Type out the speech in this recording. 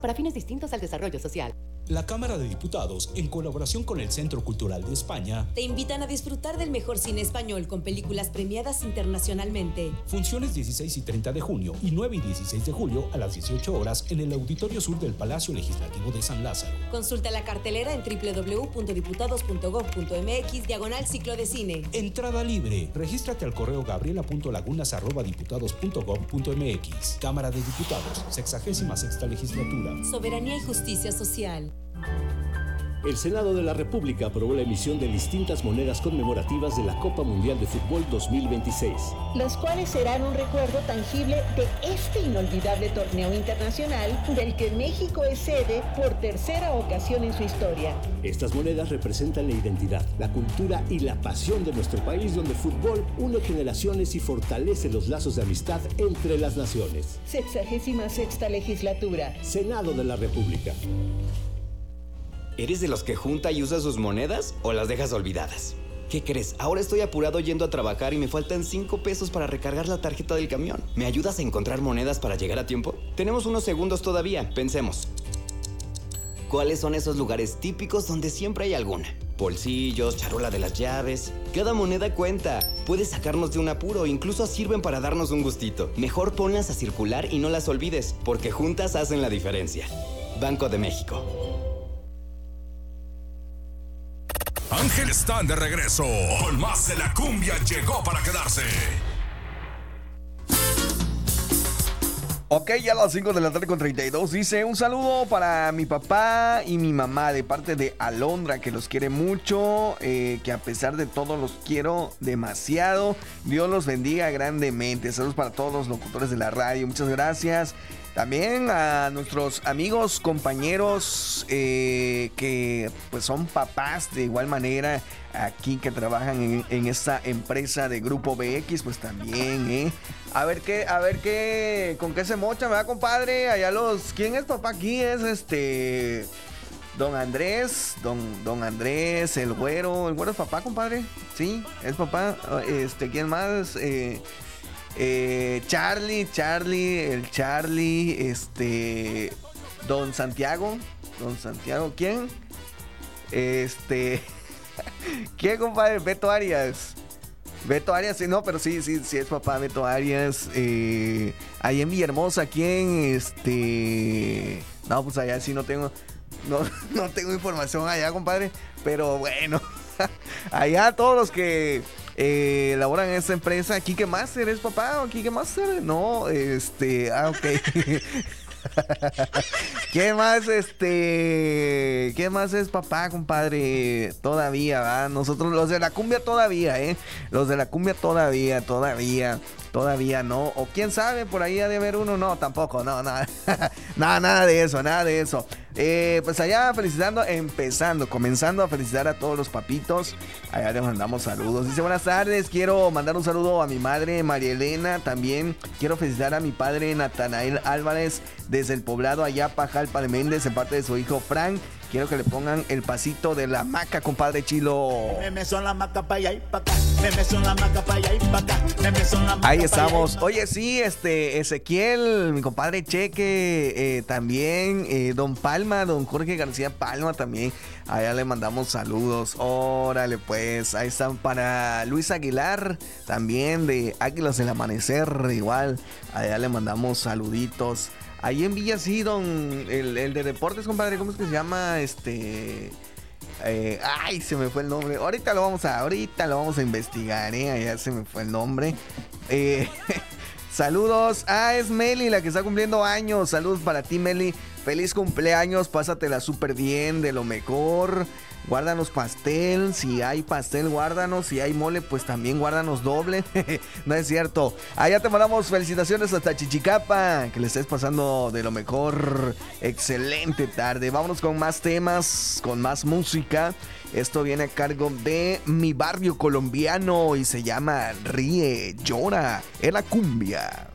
para fines distintos al desarrollo social. La Cámara de Diputados, en colaboración con el Centro Cultural de España, te invitan a disfrutar del mejor cine español con películas premiadas internacionalmente. Funciones 16 y 30 de junio y 9 y 16 de julio a las 18 horas en el Auditorio Sur del Palacio Legislativo de San Lázaro. Consulta la cartelera en www.diputados.gov.mx/ciclo de cine. Entrada libre. Regístrate al correo gabriela.lagunas@diputados.gov.mx. Cámara de Diputados, 66ª Legislatura. Soberanía y justicia social. El Senado de la República aprobó la emisión de distintas monedas conmemorativas de la Copa Mundial de Fútbol 2026. Las cuales serán un recuerdo tangible de este inolvidable torneo internacional del que México es sede por tercera ocasión en su historia. Estas monedas representan la identidad, la cultura y la pasión de nuestro país, donde el fútbol une generaciones y fortalece los lazos de amistad entre las naciones. 66ª Legislatura. Senado de la República. ¿Eres de los que junta y usa sus monedas o las dejas olvidadas? ¿Qué crees? Ahora estoy apurado yendo a trabajar y me faltan 5 pesos para recargar la tarjeta del camión. ¿Me ayudas a encontrar monedas para llegar a tiempo? Tenemos unos segundos todavía, pensemos. ¿Cuáles son esos lugares típicos donde siempre hay alguna? Bolsillos, charola de las llaves. Cada moneda cuenta. Puede sacarnos de un apuro, incluso sirven para darnos un gustito. Mejor ponlas a circular y no las olvides, porque juntas hacen la diferencia. Banco de México. Ángel están de regreso. Con más de la cumbia llegó para quedarse. Ok, ya a las 5 de la tarde con 32. Dice, un saludo para mi papá y mi mamá de parte de Alondra, que los quiere mucho, que a pesar de todo los quiero demasiado. Dios los bendiga grandemente. Saludos para todos los locutores de la radio. Muchas gracias. También a nuestros amigos, compañeros que pues son papás de igual manera aquí, que trabajan en esta empresa de Grupo BX, pues también, A ver qué, con qué se mochan, ¿verdad, compadre? Allá ¿quién es papá aquí? Es Don Andrés, don Andrés, el güero es papá, compadre. Sí, es papá. ¿Quién más? Charlie, el Charlie, Don Santiago, ¿quién? ¿Quién, compadre? Beto Arias, sí, no, pero sí es papá, Beto Arias. Ahí en Villahermosa, ¿quién? No, pues allá sí no tengo información allá, compadre, pero bueno, allá todos los que laboran en esta empresa. ¿Kike Master es papá o Kike Master? No, ok. ¿Qué más, qué más es papá, compadre? Todavía, ¿va? Nosotros, los de la cumbia todavía, los de la cumbia todavía no, o quién sabe, por ahí ha de haber uno, no, tampoco, no, nada, nada de eso. Pues allá comenzando a felicitar a todos los papitos. Allá les mandamos saludos. Dice, buenas tardes, quiero mandar un saludo a mi madre María Elena. También quiero felicitar a mi padre Natanael Álvarez desde el poblado Ayapajalpa de Méndez, en parte de su hijo Frank. Quiero que le pongan el pasito de la maca, compadre Chilo. Ahí estamos. Oye, sí, Ezequiel, mi compadre Cheque, también, don Palma, don Jorge García Palma también. Allá le mandamos saludos. Órale, pues, ahí están para Luis Aguilar, también de Águilas del Amanecer, igual. Allá le mandamos saluditos. Ahí en Villa, sí, el de deportes, compadre, ¿cómo es que se llama? Ay, se me fue el nombre. Ahorita lo vamos a investigar, allá se me fue el nombre. Saludos. Es Meli, la que está cumpliendo años. Saludos para ti, Meli. Feliz cumpleaños, pásatela súper bien, de lo mejor. Guárdanos pastel, si hay pastel, guárdanos. Si hay mole, pues también guárdanos doble. No es cierto. Allá te mandamos felicitaciones hasta Chichicapa. Que le estés pasando de lo mejor. Excelente tarde. Vámonos con más temas, con más música. Esto viene a cargo de Mi Barrio Colombiano y se llama Ríe, Llora en la cumbia.